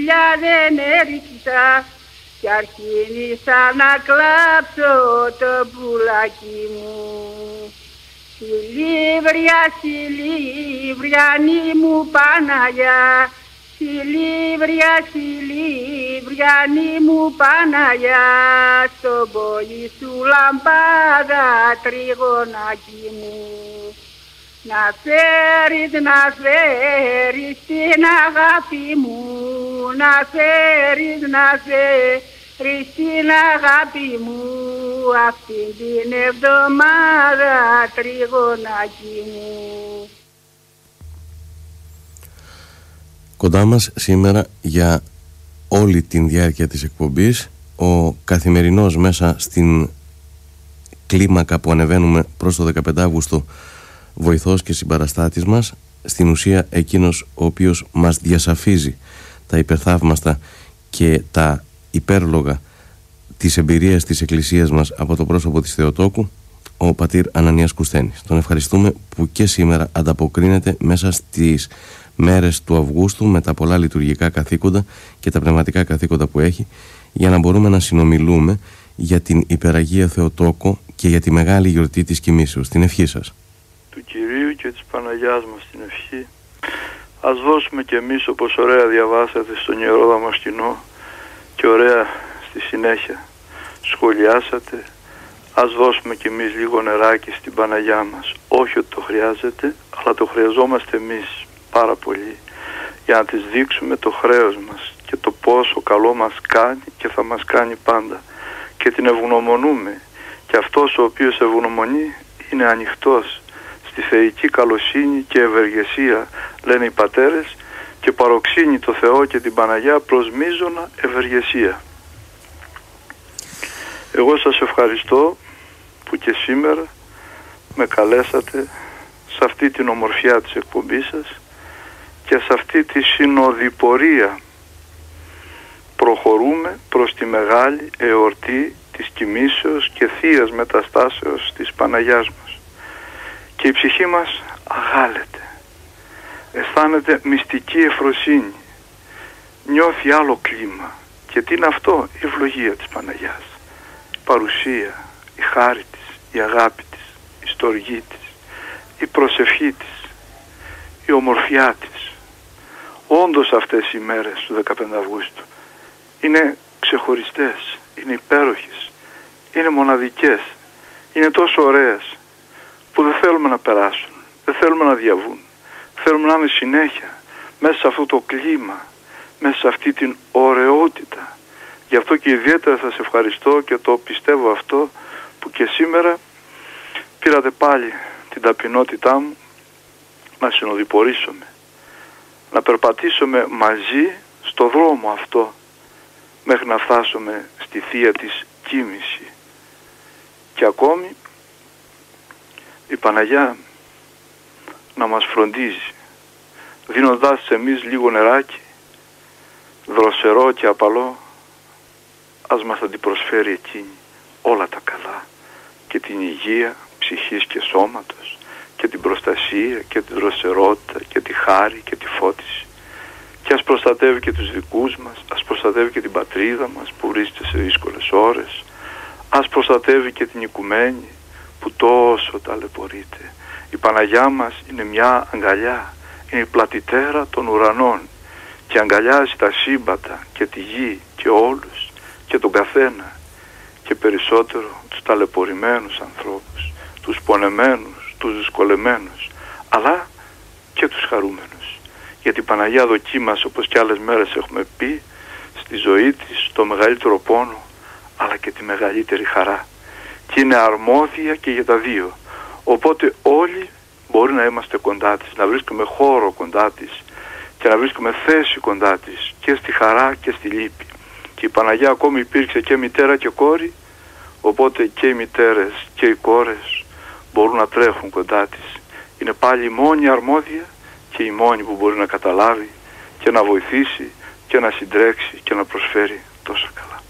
Δεν έριξα κι αρχίνησα να κλάψω το πουλάκι μου. Σιλίβρια, σιλίβριανή μου Παναγιά, σιλίβρια, σιλίβριανή μου Παναγιά, στον πόλι σου λαμπάδα τριγωνάκι μου. Να φέρεις την αγάπη μου, να φέρεις την αγάπη μου, αυτήν την εβδομάδα τριγωνάκι μου. Κοντά μας σήμερα για όλη την διάρκεια της εκπομπής ο καθημερινός μέσα στην κλίμακα που ανεβαίνουμε προς το 15 Αύγουστο βοηθός και συμπαραστάτης μας, στην ουσία εκείνος ο οποίος μας διασαφίζει τα υπερθαύμαστα και τα υπέρλογα της εμπειρίας της Εκκλησίας μας από το πρόσωπο της Θεοτόκου, ο πατήρ Ανανίας Κουσθένης. Τον ευχαριστούμε που και σήμερα ανταποκρίνεται μέσα στις μέρες του Αυγούστου με τα πολλά λειτουργικά καθήκοντα και τα πνευματικά καθήκοντα που έχει, για να μπορούμε να συνομιλούμε για την Υπεραγία Θεοτόκο και για τη μεγάλη γιορτή της Κοιμήσεως. Την ευχή σας. Του Κυρίου και της Παναγιάς μας την ευχή. Ας δώσουμε κι εμείς, όπως ωραία διαβάσατε στον Ιερό Δαμασκηνό και ωραία στη συνέχεια σχολιάσατε, ας δώσουμε κι εμείς λίγο νεράκι στην Παναγιά μας. Όχι ότι το χρειάζεται, αλλά το χρειαζόμαστε εμείς πάρα πολύ, για να της δείξουμε το χρέος μας και το πόσο καλό μας κάνει και θα μας κάνει πάντα, και την ευγνωμονούμε, και αυτός ο οποίος ευγνωμονεί είναι ανοιχτός στη θεϊκή καλοσύνη και ευεργεσία, λένε οι πατέρες, και παροξύνει το Θεό και την Παναγιά προς μείζωνα ευεργεσία. Εγώ σας ευχαριστώ που και σήμερα με καλέσατε σε αυτή την ομορφιά της εκπομπής σας και σε αυτή τη συνοδοιπορία. Προχωρούμε προς τη μεγάλη εορτή της Κοιμήσεως και Θείας Μεταστάσεως της Παναγιάς μας. Και η ψυχή μας αγάλεται, αισθάνεται μυστική ευφροσύνη, νιώθει άλλο κλίμα. Και τι είναι αυτό? Η ευλογία της Παναγιάς, η παρουσία, η χάρη της, η αγάπη της, η στοργή της, η προσευχή της, η ομορφιά της. Όντως αυτές οι μέρες του 15 Αυγούστου είναι ξεχωριστές, είναι υπέροχες, είναι μοναδικές, είναι τόσο ωραίες που δεν θέλουμε να περάσουν, δεν θέλουμε να διαβούν. Θέλουμε να είναι συνέχεια μέσα σε αυτό το κλίμα, μέσα σε αυτή την ωραιότητα. Γι' αυτό και ιδιαίτερα σας ευχαριστώ και το πιστεύω αυτό, που και σήμερα πήρατε πάλι την ταπεινότητά μου να συνοδοιπορήσουμε, να περπατήσουμε μαζί στο δρόμο αυτό μέχρι να φτάσουμε στη Θεία της Κοίμηση. Και ακόμη η Παναγιά να μας φροντίζει, δίνοντάς σε εμείς λίγο νεράκι, δροσερό και απαλό, ας μας αντιπροσφέρει εκείνη όλα τα καλά, και την υγεία ψυχής και σώματος, και την προστασία και την δροσερότητα και τη χάρη και τη φώτιση, και ας προστατεύει και τους δικούς μας, ας προστατεύει και την πατρίδα μας που βρίσκεται σε δύσκολες ώρες, ας προστατεύει και την οικουμένη που τόσο ταλαιπωρείται. Η Παναγιά μας είναι μια αγκαλιά, είναι η πλατητέρα των ουρανών και αγκαλιάζει τα σύμπαντα και τη γη και όλους και τον καθένα, και περισσότερο τους ταλαιπωρημένους ανθρώπους, τους πονεμένους, τους δυσκολεμένους, αλλά και τους χαρούμενους. Γιατί η Παναγιά δοκίμασε, όπως και άλλες μέρες έχουμε πει, στη ζωή της το μεγαλύτερο πόνο αλλά και τη μεγαλύτερη χαρά, και είναι αρμόδια και για τα δύο. Οπότε όλοι μπορεί να είμαστε κοντά της, να βρίσκουμε χώρο κοντά της και να βρίσκουμε θέση κοντά της και στη χαρά και στη λύπη. Και η Παναγιά ακόμη υπήρξε και μητέρα και κόρη, οπότε και οι μητέρες και οι κόρες μπορούν να τρέχουν κοντά της. Είναι πάλι η μόνη αρμόδια και η μόνη που μπορεί να καταλάβει και να βοηθήσει και να συντρέξει και να προσφέρει τόσα καλά.